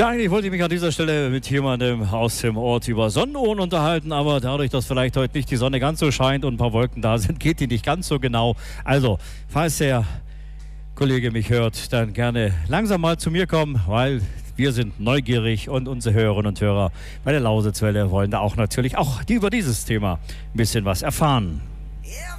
Ja, eigentlich wollte ich mich an dieser Stelle mit jemandem aus dem Ort über Sonnenuhren unterhalten, aber dadurch, dass vielleicht heute nicht die Sonne ganz so scheint und ein paar Wolken da sind, geht die nicht ganz so genau. Also, falls der Kollege mich hört, dann gerne langsam mal zu mir kommen, weil wir sind neugierig und unsere Hörerinnen und Hörer bei der Lausitzwelle wollen da auch natürlich auch über dieses Thema ein bisschen was erfahren.